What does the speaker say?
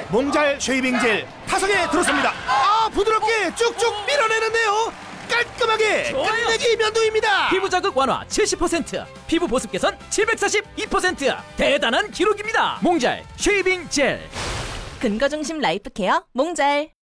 몽잘 쉐이빙 젤 타석에 들어섭니다. 아, 부드럽게 쭉쭉 밀어내는데요. 깔끔하게 끝내기 면도입니다. 피부 자극 완화 70%, 피부 보습 개선 742%. 대단한 기록입니다. 몽잘 쉐이빙 젤. 근거 중심 라이프 케어 몽잘.